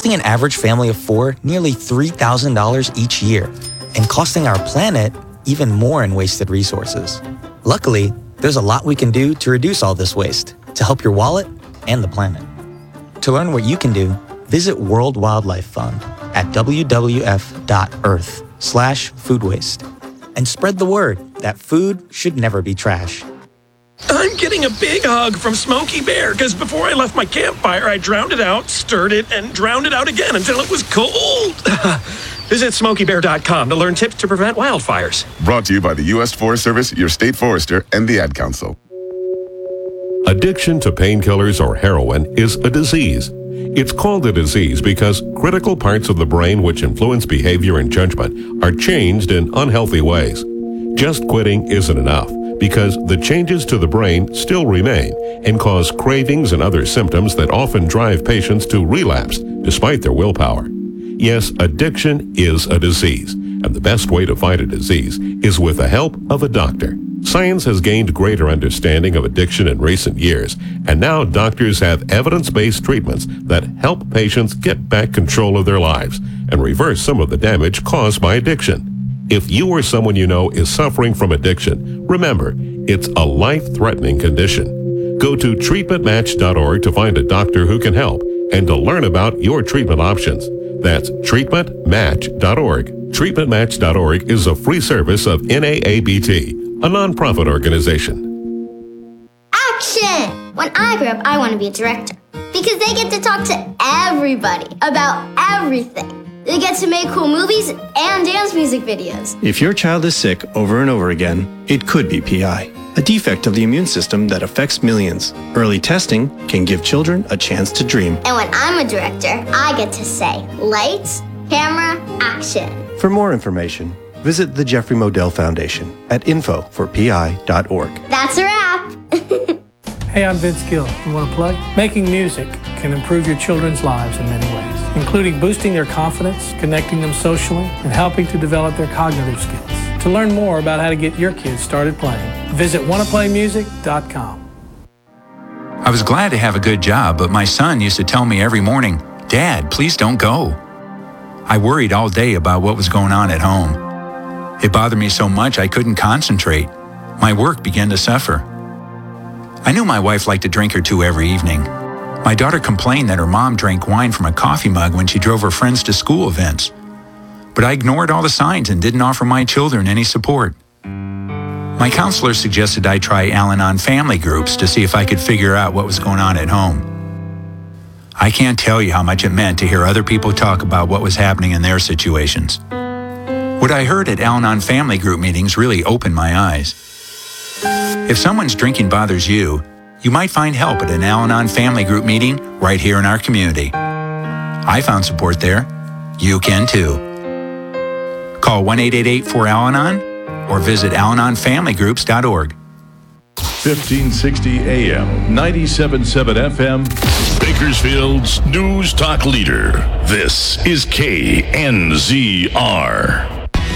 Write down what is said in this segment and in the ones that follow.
costing an average family of 4 nearly $3,000 each year, and costing our planet even more in wasted resources. Luckily, there's a lot we can do to reduce all this waste, to help your wallet and the planet. To learn what you can do, visit World Wildlife Fund at wwf.earth/food waste and spread the word that food should never be trash. I'm getting a big hug from Smokey Bear because before I left my campfire, I drowned it out, stirred it, and drowned it out again until it was cold. Visit SmokeyBear.com to learn tips to prevent wildfires. Brought to you by the U.S. Forest Service, your state forester, and the Ad Council. Addiction to painkillers or heroin is a disease. It's called a disease because critical parts of the brain which influence behavior and judgment are changed in unhealthy ways. Just quitting isn't enough because the changes to the brain still remain and cause cravings and other symptoms that often drive patients to relapse despite their willpower. Yes, addiction is a disease, and the best way to fight a disease is with the help of a doctor. Science has gained greater understanding of addiction in recent years, and now doctors have evidence-based treatments that help patients get back control of their lives and reverse some of the damage caused by addiction. If you or someone you know is suffering from addiction, remember, it's a life-threatening condition. Go to treatmentmatch.org to find a doctor who can help and to learn about your treatment options. That's treatmentmatch.org. Treatmentmatch.org is a free service of NAABT, a nonprofit organization. Action! When I grow up, I want to be a director because they get to talk to everybody about everything. They get to make cool movies and dance music videos. If your child is sick over and over again, it could be PI, a defect of the immune system that affects millions. Early testing can give children a chance to dream. And when I'm a director, I get to say, lights, camera, action. For more information, visit the Jeffrey Modell Foundation at info4pi.org. That's a wrap. Hey, I'm Vince Gill. You want to play? Making music can improve your children's lives in many ways, including boosting their confidence, connecting them socially, and helping to develop their cognitive skills. To learn more about how to get your kids started playing, visit wannaplaymusic.com. I was glad to have a good job, but my son used to tell me every morning, "Dad, please don't go." I worried all day about what was going on at home. It bothered me so much I couldn't concentrate. My work began to suffer. I knew my wife liked a drink or two every evening. My daughter complained that her mom drank wine from a coffee mug when she drove her friends to school events. But I ignored all the signs and didn't offer my children any support. My counselor suggested I try Al-Anon family groups to see if I could figure out what was going on at home. I can't tell you how much it meant to hear other people talk about what was happening in their situations. What I heard at Al-Anon family group meetings really opened my eyes. If someone's drinking bothers you, you might find help at an Al-Anon family group meeting right here in our community. I found support there. You can too. Call 1-888-4-AL-ANON or visit alanonfamilygroups.org. 1560 AM, 97.7 FM, Bakersfield's News Talk Leader. This is KNZR.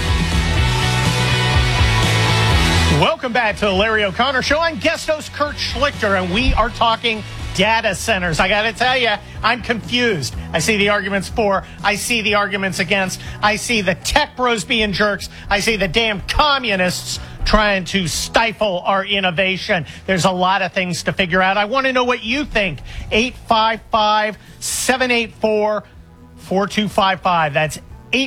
Welcome back to the Larry O'Connor Show. I'm guest host Kurt Schlichter, and we are talking data centers. I got to tell you, I'm confused. I see the arguments for, I see the arguments against, I see the tech bros being jerks, I see the damn communists trying to stifle our innovation. There's a lot of things to figure out. I want to know what you think. 855-784-4255. That's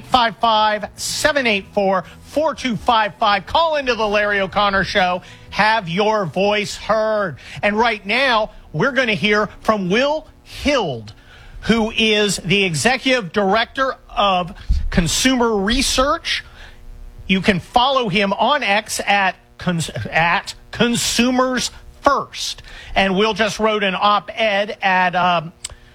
855-784-4255. Call into the Larry O'Connor Show. Have your voice heard. And right now, we're going to hear from Will Hild, who is the Executive Director of Consumer Research. You can follow him on X at Consumers First. And Will just wrote an op-ed at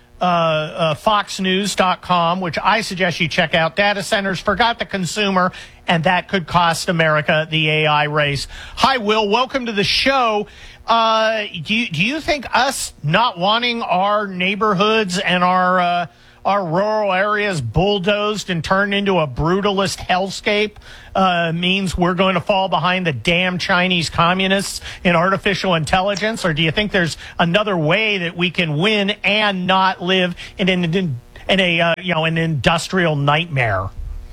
foxnews.com, which I suggest you check out. Data centers forgot the consumer, and that could cost America the AI race. Hi, Will. Welcome to the show. Do you think us not wanting our neighborhoods and our rural areas bulldozed and turned into a brutalist hellscape means we're going to fall behind the damn Chinese communists in artificial intelligence? Or do you think there's another way that we can win and not live in an an industrial nightmare.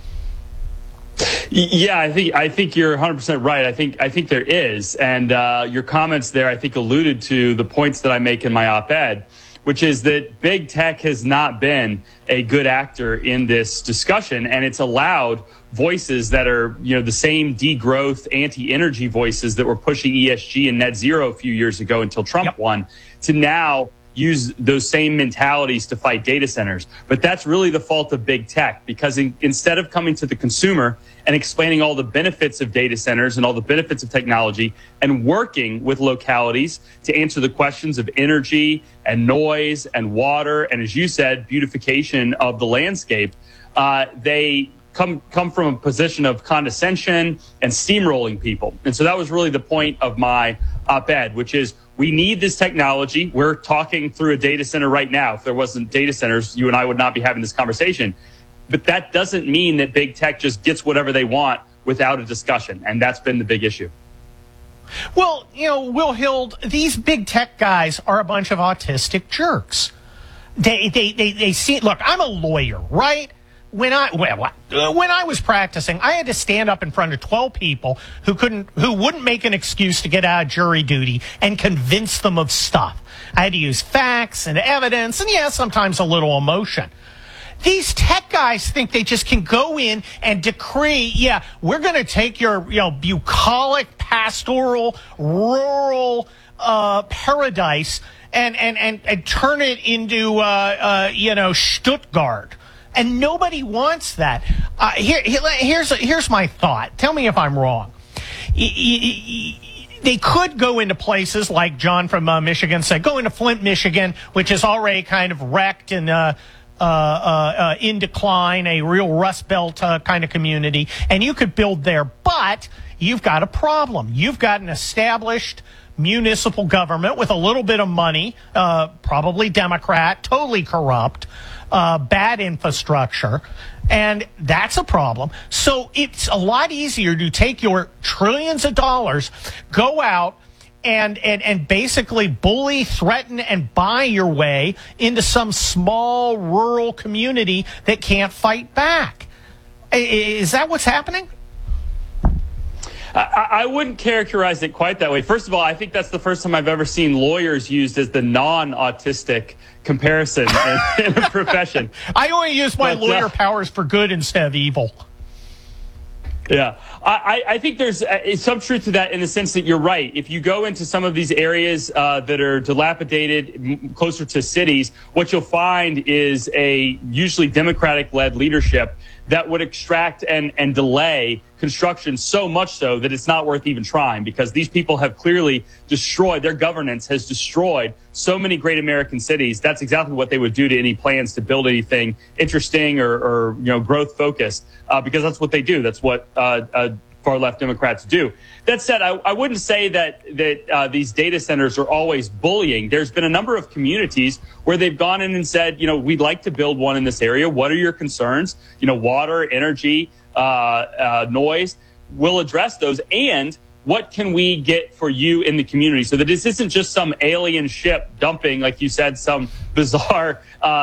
Yeah, I think you're 100% right. I think there is, and your comments there, I think, alluded to the points that I make in my op-ed, which is that big tech has not been a good actor in this discussion, and it's allowed voices that are, the same degrowth, anti-energy voices that were pushing ESG and net zero a few years ago until Trump won, to now use those same mentalities to fight data centers. But that's really the fault of big tech, because instead of coming to the consumer and explaining all the benefits of data centers and all the benefits of technology and working with localities to answer the questions of energy and noise and water and, as you said, beautification of the landscape, they come from a position of condescension and steamrolling people. And so that was really the point of my op-ed, which is we need this technology. We're talking through a data center right now. If there wasn't data centers, you and I would not be having this conversation. But that doesn't mean that big tech just gets whatever they want without a discussion. And that's been the big issue. Well, Will Hild, these big tech guys are a bunch of autistic jerks. They see, look, I'm a lawyer, right? When I was practicing, I had to stand up in front of 12 people who wouldn't make an excuse to get out of jury duty and convince them of stuff. I had to use facts and evidence and, sometimes a little emotion. These tech guys think they just can go in and decree, we're going to take your, bucolic, pastoral, rural paradise and turn it into, Stuttgart. And nobody wants that. Here's my thought. Tell me if I'm wrong. They could go into places like John from Michigan said, go into Flint, Michigan, which is already kind of wrecked and in decline, a real Rust Belt kind of community, and you could build there. But you've got a problem. You've got an established municipal government with a little bit of money, probably Democrat, totally corrupt, bad infrastructure, and that's a problem. So it's a lot easier to take your trillions of dollars, go out and basically bully, threaten, and buy your way into some small rural community that can't fight back. Is that what's happening? I wouldn't characterize it quite that way. First of all, I think that's the first time I've ever seen lawyers used as the non-autistic comparison in a profession. I only use my lawyer powers for good instead of evil. Yeah, I think there's some truth to that in the sense that you're right. If you go into some of these areas that are dilapidated, closer to cities, what you'll find is a usually Democratic-led leadership that would extract and delay construction so much so that it's not worth even trying, because these people have clearly destroyed, their governance has destroyed so many great American cities. That's exactly what they would do to any plans to build anything interesting or growth focused, because that's what they do. That's what far left Democrats do. That said, I wouldn't say that these data centers are always bullying. There's been a number of communities where they've gone in and said, we'd like to build one in this area. What are your concerns? Water, energy, noise. We'll address those. And what can we get for you in the community so that this isn't just some alien ship dumping, like you said, some bizarre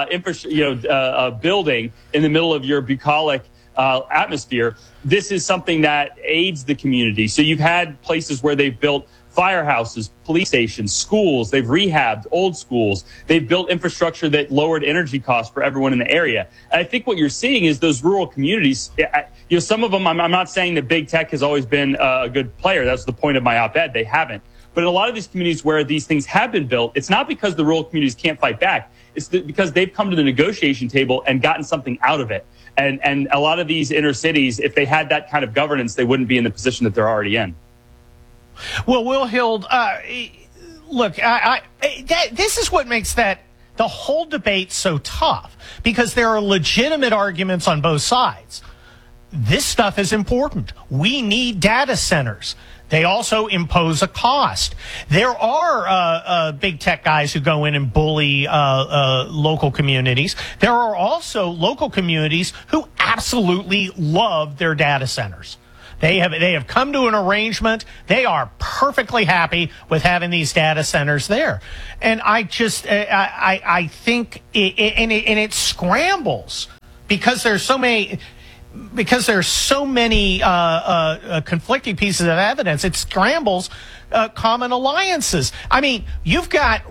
building in the middle of your bucolic atmosphere. This is something that aids the community. So you've had places where they've built firehouses, police stations, schools. They've rehabbed old schools. They've built infrastructure that lowered energy costs for everyone in the area. And I think what you're seeing is those rural communities, some of them, I'm not saying that big tech has always been a good player. That's the point of my op-ed. They haven't. But in a lot of these communities where these things have been built, it's not because the rural communities can't fight back. It's because they've come to the negotiation table and gotten something out of it. And a lot of these inner cities, if they had that kind of governance, they wouldn't be in the position that they're already in. Well, Will Hild, look, this is what makes the whole debate so tough, because there are legitimate arguments on both sides. This stuff is important. We need data centers. They also impose a cost. There are big tech guys who go in and bully local communities. There are also local communities who absolutely love their data centers. They have come to an arrangement. They are perfectly happy with having these data centers there. And I think it scrambles because there's so many conflicting pieces of evidence. It scrambles common alliances. I mean, you've got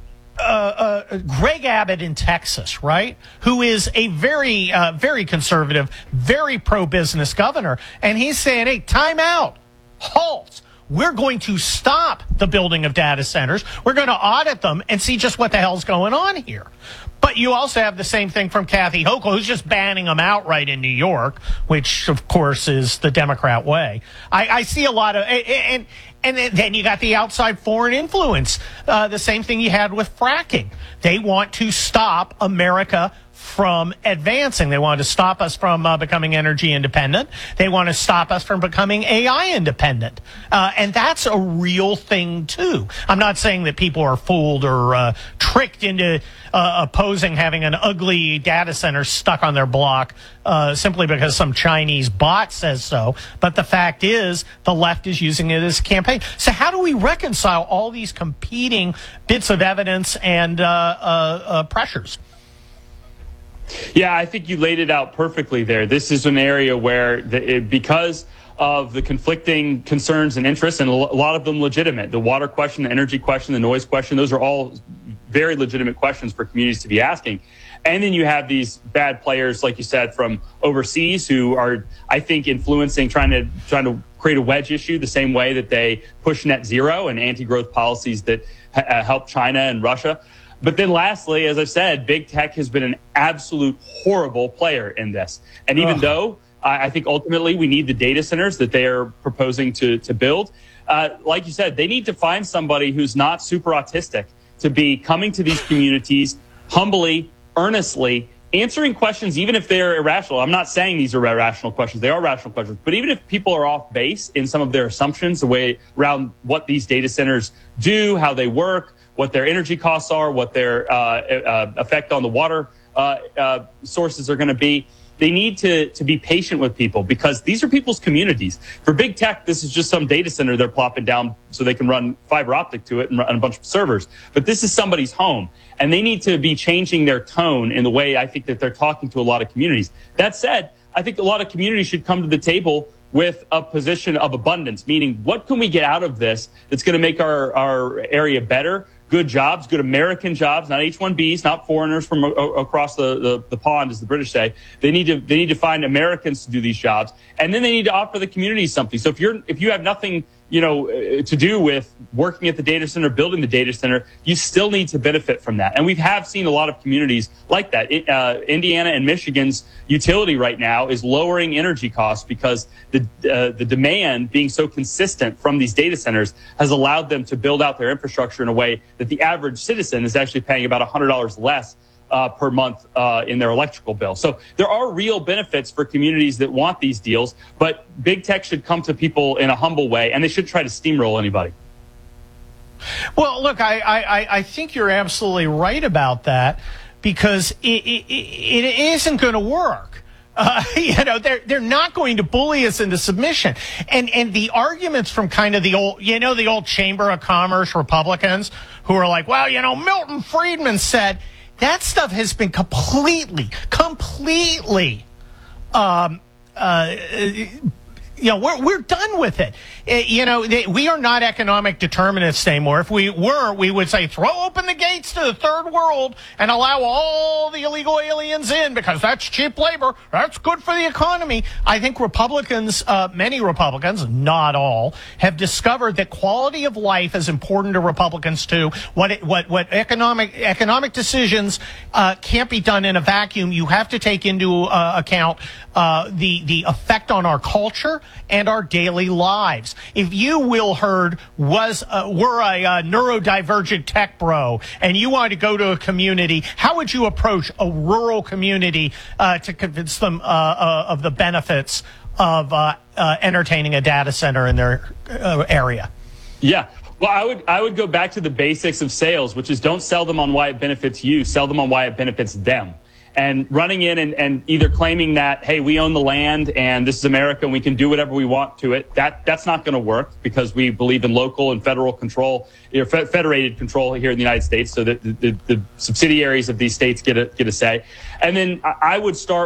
Greg Abbott in Texas, right, who is a very, very conservative, very pro-business governor, and he's saying, hey, time out, halt. We're going to stop the building of data centers. We're going to audit them and see just what the hell's going on here. But you also have the same thing from Kathy Hochul, who's just banning them outright in New York, which, of course, is the Democrat way. I see a lot of... And then you got the outside foreign influence, the same thing you had with fracking. They want to stop America from advancing. They want to stop us from becoming energy independent. They want to stop us from becoming AI independent. And that's a real thing, too. I'm not saying that people are fooled or tricked into opposing having an ugly data center stuck on their block simply because some Chinese bot says so. But the fact is, the left is using it as a campaign. So how do we reconcile all these competing bits of evidence and pressures? Yeah, I think you laid it out perfectly there. This is an area where, because of the conflicting concerns and interests, and a lot of them legitimate, the water question, the energy question, the noise question, those are all very legitimate questions for communities to be asking. And then you have these bad players, like you said, from overseas who are, I think, influencing, trying to create a wedge issue the same way that they push net zero and anti-growth policies that help China and Russia. But then lastly, as I said, big tech has been an absolute horrible player in this. And even though I think ultimately we need the data centers that they are proposing to build, like you said, they need to find somebody who's not super autistic to be coming to these communities humbly, earnestly, answering questions, even if they're irrational. I'm not saying these are irrational questions. They are rational questions. But even if people are off base in some of their assumptions, the way around what these data centers do, how they work, what their energy costs are, what their effect on the water sources are going to be. They need to be patient with people because these are people's communities. For big tech, this is just some data center they're plopping down so they can run fiber optic to it and run a bunch of servers. But this is somebody's home, and they need to be changing their tone in the way I think that they're talking to a lot of communities. That said, I think a lot of communities should come to the table with a position of abundance, meaning what can we get out of this that's going to make our area better? Good jobs, good American jobs, not H-1Bs, not foreigners from across the pond, as the British say. They need to find Americans to do these jobs, and then they need to offer the community something. So if you have nothing, to do with working at the data center, building the data center, you still need to benefit from that. And we have seen a lot of communities like that. Indiana and Michigan's utility right now is lowering energy costs because the demand being so consistent from these data centers has allowed them to build out their infrastructure in a way that the average citizen is actually paying about $100 less per month in their electrical bill. So there are real benefits for communities that want these deals, but big tech should come to people in a humble way, and they should try to steamroll anybody. Well, look, I think you're absolutely right about that because it isn't going to work. They're not going to bully us into submission. And the arguments from kind of the old Chamber of Commerce Republicans who are like, well, Milton Friedman said, that stuff has been completely, we're done with it. We are not economic determinists anymore. If we were, we would say, throw open the gates to the third world and allow all the illegal aliens in because that's cheap labor. That's good for the economy. I think Republicans, many Republicans, not all, have discovered that quality of life is important to Republicans too. What economic decisions can't be done in a vacuum. You have to take into account the effect on our culture and our daily lives. If you, Will Hurd, were a neurodivergent tech bro and you wanted to go to a community, how would you approach a rural community to convince them of the benefits of entertaining a data center in their area? Yeah. Well, I would go back to the basics of sales, which is don't sell them on why it benefits you, sell them on why it benefits them. And running in and either claiming that, hey, we own the land and this is America and we can do whatever we want to it, that's not going to work, because we believe in local and federal control, federated control here in the United States, so that the subsidiaries of these states get a say. And then I would start